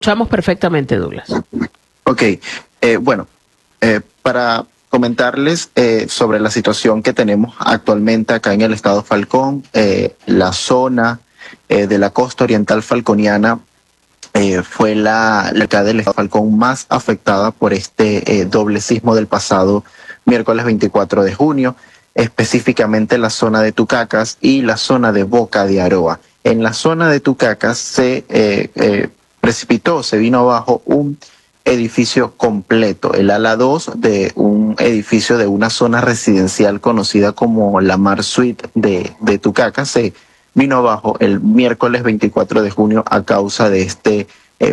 Escuchamos perfectamente, Douglas. Ok, bueno, para comentarles sobre la situación que tenemos actualmente acá en el estado Falcón, la zona de la costa oriental falconiana fue la acá del estado Falcón más afectada por este doble sismo del pasado miércoles 24 de junio, específicamente la zona de Tucacas y la zona de Boca de Aroa. En la zona de Tucacas se precipitó, se vino abajo un edificio completo, el ala 2 de un edificio de una zona residencial conocida como la Mar Suite de Tucacas, se vino abajo el miércoles 24 de junio a causa de este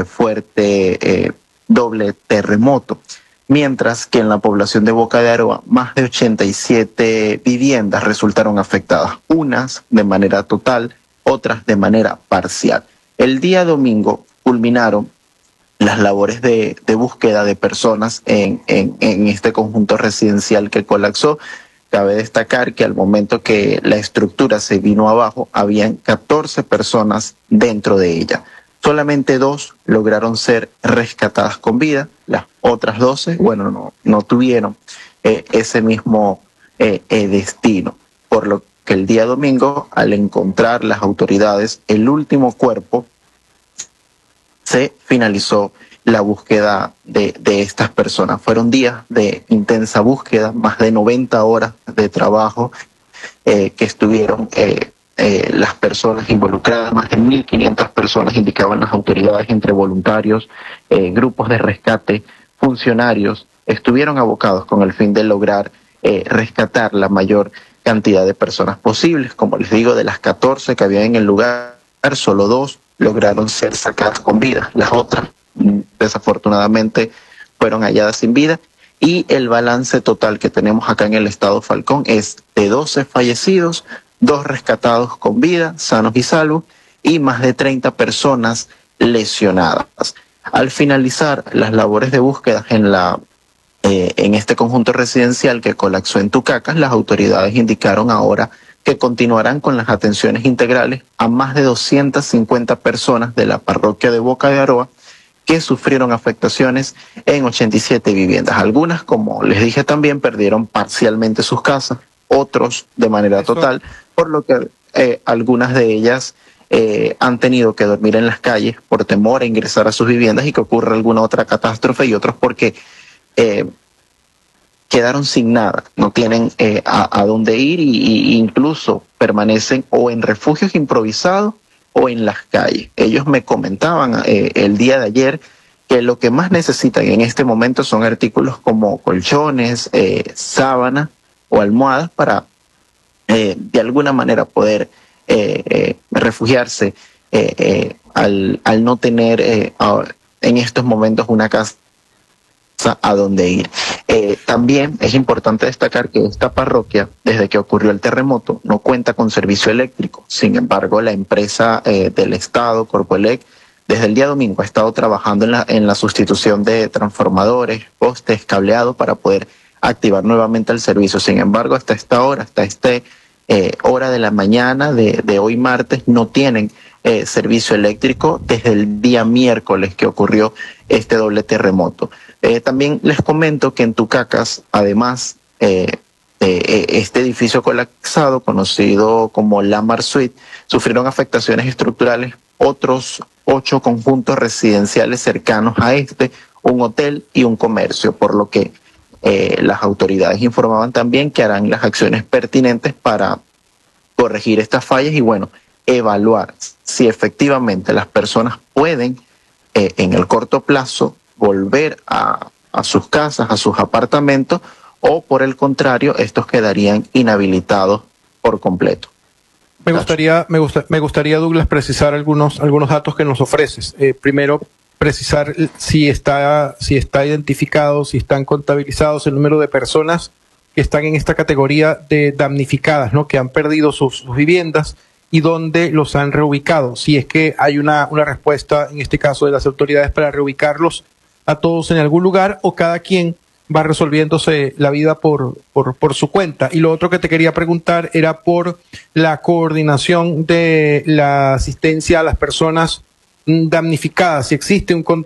fuerte doble terremoto. Mientras que en la población de Boca de Aroa, más de 87 viviendas resultaron afectadas, unas de manera total, otras de manera parcial. El día domingo culminaron las labores de búsqueda de personas en este conjunto residencial que colapsó. Cabe destacar que al momento que la estructura se vino abajo, habían 14 personas dentro de ella. Solamente 2 lograron ser rescatadas con vida, las otras 12, bueno, no tuvieron ese mismo destino. Por lo que el día domingo, al encontrar las autoridades el último cuerpo, se finalizó la búsqueda de estas personas. Fueron días de intensa búsqueda, más de 90 horas de trabajo que estuvieron las personas involucradas, más de 1.500 personas, indicaban las autoridades, entre voluntarios, grupos de rescate, funcionarios, estuvieron abocados con el fin de lograr rescatar la mayor cantidad de personas posibles. Como les digo, de las 14 que había en el lugar, solo 2 lograron ser sacadas con vida. Las otras, desafortunadamente, fueron halladas sin vida. Y el balance total que tenemos acá en el estado Falcón es de 12 fallecidos, 2 rescatados con vida, sanos y salvos, y más de 30 personas lesionadas. Al finalizar las labores de búsqueda en este conjunto residencial que colapsó en Tucacas, las autoridades indicaron ahora que continuarán con las atenciones integrales a más de 250 personas de la parroquia de Boca de Aroa que sufrieron afectaciones en 87 viviendas. Algunas, como les dije también, perdieron parcialmente sus casas, otros de manera total, por lo que algunas de ellas han tenido que dormir en las calles por temor a ingresar a sus viviendas y que ocurra alguna otra catástrofe, y otros porque quedaron sin nada, no tienen a dónde ir y incluso permanecen o en refugios improvisados o en las calles. Ellos me comentaban el día de ayer que lo que más necesitan en este momento son artículos como colchones, sábanas o almohadas para de alguna manera poder refugiarse al no tener en estos momentos una casa a donde ir. También es importante destacar que esta parroquia, desde que ocurrió el terremoto, no cuenta con servicio eléctrico. Sin embargo, la empresa del Estado, Corpoelec, desde el día domingo ha estado trabajando en la sustitución de transformadores, postes, cableado para poder activar nuevamente el servicio. Sin embargo, hasta esta hora, hora de la mañana de hoy martes, no tienen servicio eléctrico desde el día miércoles que ocurrió este doble terremoto. También les comento que en Tucacas, además, este edificio colapsado, conocido como la Mar Suite, sufrieron afectaciones estructurales otros 8 conjuntos residenciales cercanos a un hotel y un comercio, por lo que las autoridades informaban también que harán las acciones pertinentes para corregir estas fallas y, bueno, evaluar si efectivamente las personas pueden en el corto plazo volver a sus casas, a sus apartamentos, o por el contrario, estos quedarían inhabilitados por completo. Me gustaría, Douglas, precisar algunos datos que nos ofreces. Primero, precisar si está identificado, si están contabilizados el número de personas que están en esta categoría de damnificadas, ¿no? Que han perdido sus viviendas y dónde los han reubicado. Si es que hay una respuesta, en este caso de las autoridades, para reubicarlos a todos en algún lugar, o cada quien va resolviéndose la vida por su cuenta. Y lo otro que te quería preguntar era por la coordinación de la asistencia a las personas damnificadas, si existe un